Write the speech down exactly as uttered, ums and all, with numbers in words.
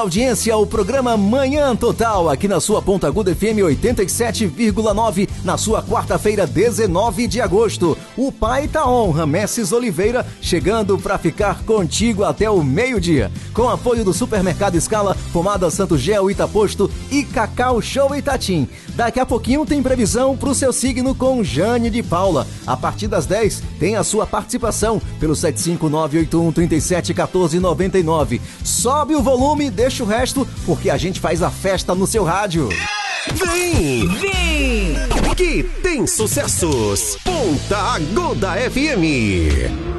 Audiência, o programa Manhã Total, aqui na sua Ponta Aguda F M oitenta e sete vírgula nove, na sua quarta-feira, dezenove de agosto. O pai tá on, Rameses Oliveira, chegando para ficar contigo até o meio-dia. Com apoio do Supermercado Escala, Pomada Santo Gel Itaposto e Cacau Show Itatim. Daqui a pouquinho tem previsão pro seu signo com Jane de Paula. A partir das dez, tem a sua participação pelo sete cinco nove oito um três sete um quatro nove nove. Sobe o volume, deixa o resto, porque a gente faz a festa no seu rádio. Vem! Vem! Que tem sucessos! Ponta Aguda F M.